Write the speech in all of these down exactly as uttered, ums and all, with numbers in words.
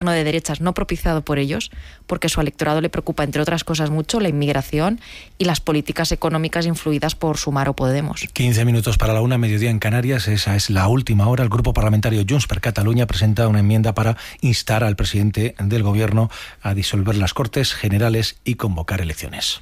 gobierno de derechas no propiciado por ellos, porque su electorado le preocupa, entre otras cosas, mucho la inmigración y las políticas económicas influidas por Sumar o Podemos. quince minutos para la una, mediodía en Canarias. Esa es la última hora. El grupo parlamentario Junts per Catalunya presenta una enmienda para instar al presidente del gobierno a disolver las Cortes Generales y convocar elecciones.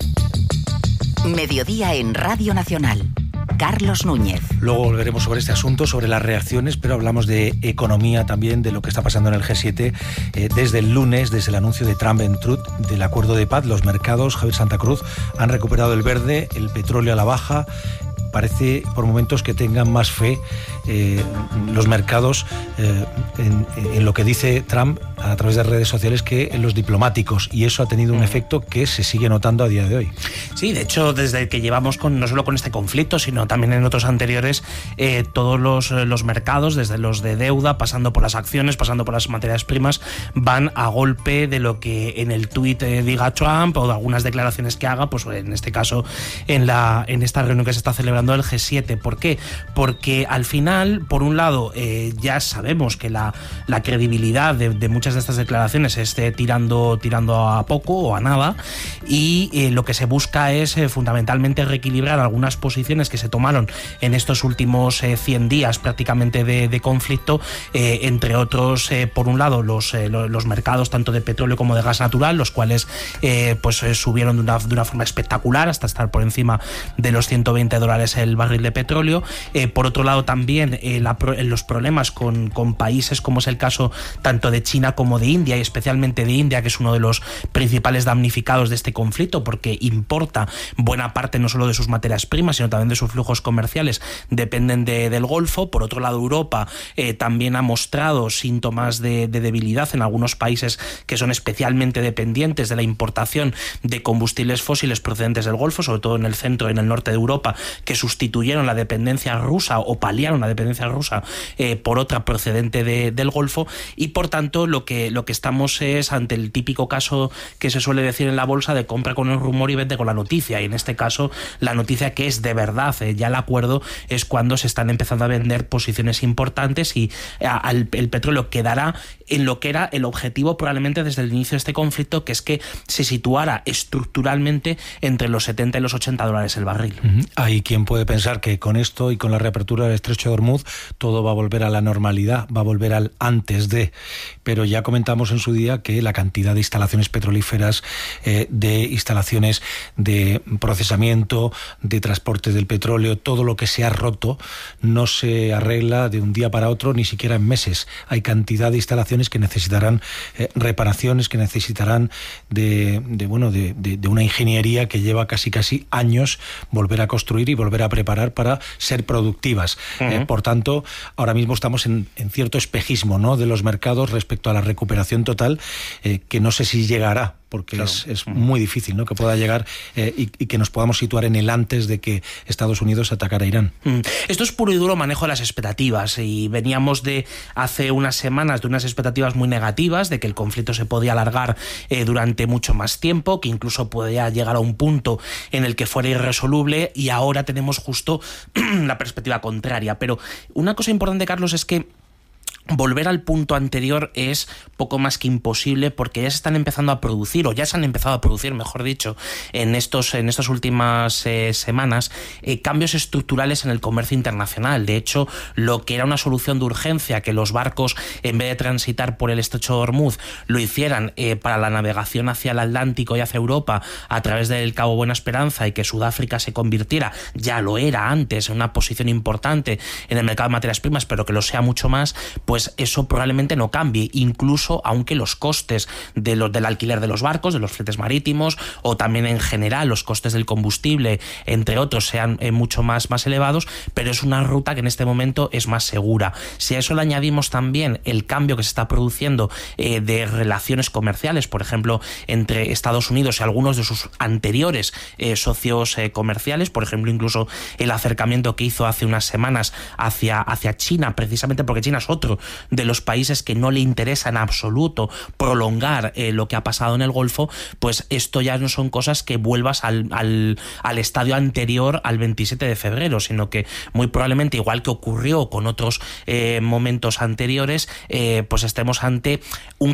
Mediodía en Radio Nacional. Carlos Núñez. Luego volveremos sobre este asunto, sobre las reacciones, pero hablamos de economía también, de lo que está pasando en el G siete. Eh, desde el lunes, desde el anuncio de Trump en Truth del acuerdo de paz, los mercados, Javier Santa Cruz, han recuperado el verde, el petróleo a la baja. Parece por momentos que tengan más fe eh, los mercados eh, en, en lo que dice Trump a través de redes sociales que en los diplomáticos, y eso ha tenido un efecto que se sigue notando a día de hoy. Sí, de hecho, desde que llevamos con no solo con este conflicto, sino también en otros anteriores, eh, todos los, los mercados, desde los de deuda, pasando por las acciones, pasando por las materias primas, van a golpe de lo que en el tuit eh, diga Trump o de algunas declaraciones que haga, pues en este caso en, la, en esta reunión que se está celebrando el G siete. ¿Por qué? Porque al final, por un lado, eh, ya sabemos que la, la credibilidad de, de muchas de estas declaraciones esté tirando, tirando a poco o a nada, y eh, lo que se busca es eh, fundamentalmente reequilibrar algunas posiciones que se tomaron en estos últimos eh, cien días prácticamente de, de conflicto, eh, entre otros, eh, por un lado, los, eh, los mercados tanto de petróleo como de gas natural, los cuales eh, pues eh, subieron de una, de una forma espectacular hasta estar por encima de los ciento veinte dólares el barril de petróleo. Eh, por otro lado, también eh, la, los problemas con, con países como es el caso tanto de China como de India, y especialmente de India, que es uno de los principales damnificados de este conflicto, porque importa buena parte no solo de sus materias primas, sino también de sus flujos comerciales, dependen de, del Golfo. Por otro lado, Europa eh, también ha mostrado síntomas de, de debilidad en algunos países que son especialmente dependientes de la importación de combustibles fósiles procedentes del Golfo, sobre todo en el centro y en el norte de Europa, que sustituyeron la dependencia rusa o paliaron la dependencia rusa eh, por otra procedente de, del Golfo. Y por tanto, lo que, lo que estamos es ante el típico caso que se suele decir en la bolsa de compra con el rumor y vende con la noticia, y en este caso la noticia que es de verdad, eh, ya el acuerdo, es cuando se están empezando a vender posiciones importantes, y a, al, el petróleo quedará en lo que era el objetivo probablemente desde el inicio de este conflicto, que es que se situara estructuralmente entre los setenta y los ochenta dólares el barril. Uh-huh. Hay quien puede pensar que con esto y con la reapertura del estrecho de Hormuz todo va a volver a la normalidad, va a volver al antes de, pero ya comentamos en su día que la cantidad de instalaciones petrolíferas, eh, de instalaciones de procesamiento, de transporte del petróleo, todo lo que se ha roto no se arregla de un día para otro, ni siquiera en meses. Hay cantidad de instalaciones que necesitarán eh, reparaciones, que necesitarán de, de bueno de, de, de una ingeniería que lleva casi casi años volver a construir y volver a preparar para ser productivas. Uh-huh. Eh, por tanto, ahora mismo estamos en, en cierto espejismo, ¿no?, de los mercados respecto a la recuperación total, eh, que no sé si llegará, porque claro, es, es muy difícil, ¿no?, que pueda llegar eh, y, y que nos podamos situar en el antes de que Estados Unidos atacara a Irán. Mm. Esto es puro y duro manejo de las expectativas, y veníamos de hace unas semanas de unas expectativas muy negativas, de que el conflicto se podía alargar eh, durante mucho más tiempo, que incluso podía llegar a un punto en el que fuera irresoluble, y ahora tenemos justo la perspectiva contraria. Pero una cosa importante, Carlos, es que volver al punto anterior es poco más que imposible, porque ya se están empezando a producir, o ya se han empezado a producir, mejor dicho, en estos en estas últimas eh, semanas, eh, cambios estructurales en el comercio internacional. De hecho, lo que era una solución de urgencia, que los barcos, en vez de transitar por el estrecho de Hormuz, lo hicieran eh, para la navegación hacia el Atlántico y hacia Europa a través del Cabo Buena Esperanza, y que Sudáfrica se convirtiera, ya lo era antes, en una posición importante en el mercado de materias primas, pero que lo sea mucho más, pues pues eso probablemente no cambie, incluso aunque los costes de los, del alquiler de los barcos, de los fletes marítimos, o también en general los costes del combustible, entre otros, sean eh, mucho más, más elevados, pero es una ruta que en este momento es más segura. Si a eso le añadimos también el cambio que se está produciendo eh, de relaciones comerciales, por ejemplo, entre Estados Unidos y algunos de sus anteriores eh, socios eh, comerciales, por ejemplo, incluso el acercamiento que hizo hace unas semanas hacia, hacia China, precisamente porque China es otro de los países que no le interesa en absoluto prolongar eh, lo que ha pasado en el Golfo, pues esto ya no son cosas que vuelvas al, al, al estadio anterior al veintisiete de febrero, sino que muy probablemente, igual que ocurrió con otros eh, momentos anteriores, eh, pues estemos ante un